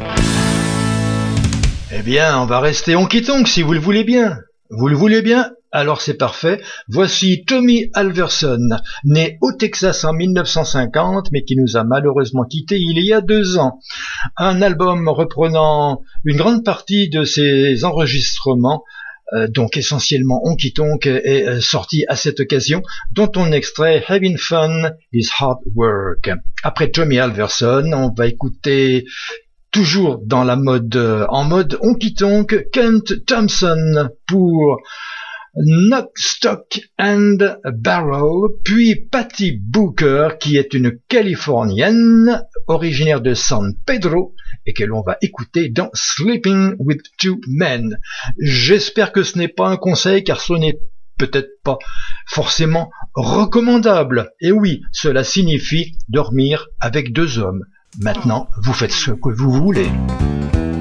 Eh bien, on va rester honky-tonk si vous le voulez bien. Vous le voulez bien? Alors c'est parfait. Voici Tommy Alverson, né au Texas en 1950, mais qui nous a malheureusement quittés il y a 2 ans. Un album reprenant une grande partie de ses enregistrements, donc essentiellement honky-tonk, est sorti à cette occasion, dont on extrait Having Fun is Hard Work. Après Tommy Alverson, on va écouter toujours dans la mode, en mode honky-tonk, Kent Thompson pour Knock, Stock and Barrel, puis Patty Booker, qui est une Californienne originaire de San Pedro et que l'on va écouter dans Sleeping with Two Men. J'espère que ce n'est pas un conseil, car ce n'est peut-être pas forcément recommandable. Et oui, cela signifie dormir avec 2 hommes. Maintenant, vous faites ce que vous voulez.